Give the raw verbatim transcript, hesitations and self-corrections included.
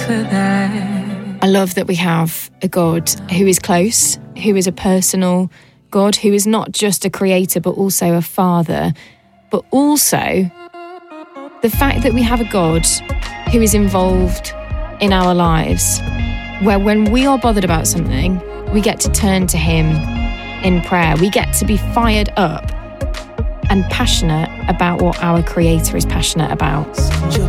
for that. I love that we have a God who is close, who is a personal God, who is not just a creator, but also a father. But also the fact that we have a God who is involved in our lives, where when we are bothered about something, we get to turn to him in prayer. We get to be fired up and passionate about what our creator is passionate about. Your